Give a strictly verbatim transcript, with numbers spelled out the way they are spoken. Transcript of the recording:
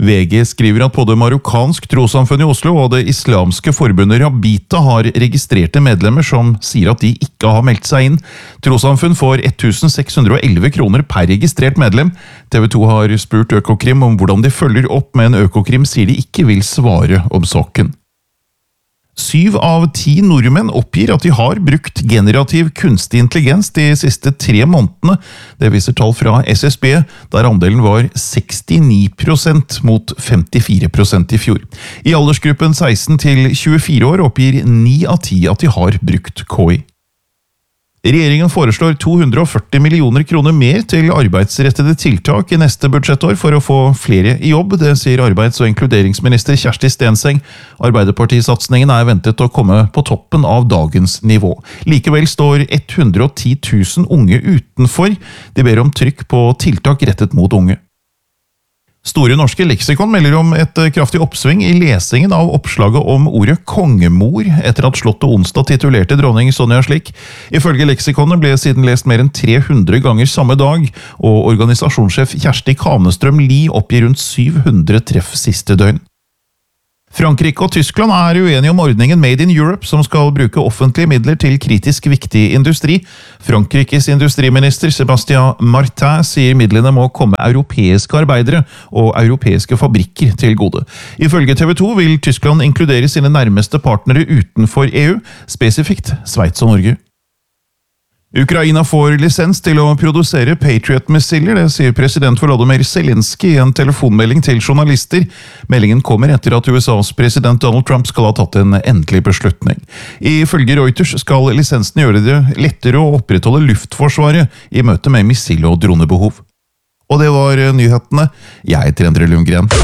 V G skriver at både marokkansk trossamfunn i Oslo og det islamske forbundet Rabita har registrerte medlemmer som sier at de ikke har meldt seg inn. Trossamfunn får ett tusen seks hundre og elleve kroner per registrert medlem. T V to har spurt Økokrim om hvordan de følger opp, men Økokrim sier de ikke vil svare om saken. Syv av ti nordmenn oppgir at de har brukt generativ kunstig intelligens de siste tre månedene. Det viser tall fra S S B, der andelen var sekstini prosent mot femtifire prosent i fjor. I aldersgruppen seksten til tjuefire år oppgir ni av ti at de har brukt K I. Regjeringen foreslår to hundre og førti millioner kroner mer til arbeidsrettede tiltak i neste budsjettår for å få flere i jobb, det sier arbeids- og inkluderingsminister Kjersti Stenseng. Arbeiderpartisatsningen er ventet å komme på toppen av dagens nivå. Likevel står hundre og ti tusen unge utenfor. De ber om trykk på tiltak rettet mot unge. Store norske leksikon melder om et kraftig oppsving i lesingen av oppslaget om ordet kongemor, etter at Slottet onsdag titulerte dronning Sonja slik. Ifølge leksikonet ble siden lest mer enn tre hundre ganger samme dag, og organisasjonssjef Kjersti Kanestrøm Lie oppgir rundt syv hundre treff siste døgn. Frankrike og Tyskland er uenige om ordningen Made in Europe, som skal bruke offentlige midler til kritisk viktig industri. Frankrikes industriminister Sébastien Martin sier midlene må komme europeiske arbeidere og europeiske fabrikker til gode. Ifølge T V to vil Tyskland inkludere sine nærmeste partnere utenfor E U, spesifikt Sveits og Norge. Ukraina får lisens til å produsere Patriot-missiler, det sier president Volodymyr Zelensky i en telefonmelding til journalister. Meldingen kommer etter at U S A's president Donald Trump skal ha tatt en endelig beslutning. Ifølge Reuters skal lisensen gjøre det lettere å opprettholde luftforsvaret i møte med missil- og dronebehov. Og det var nyhetene. Jeg heter Endre Lundgren.